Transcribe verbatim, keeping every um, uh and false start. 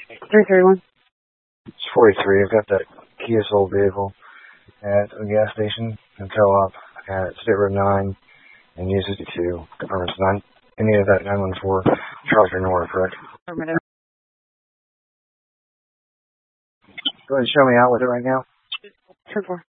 three three one. It's forty-three. I've got that Kia Soul vehicle at a gas station and co-op at State Road nine and U sixty-two. Confirm it's nine. Any of that nine one four Charles North, correct? Affirmative. Go ahead and show me out with it right now. ten four.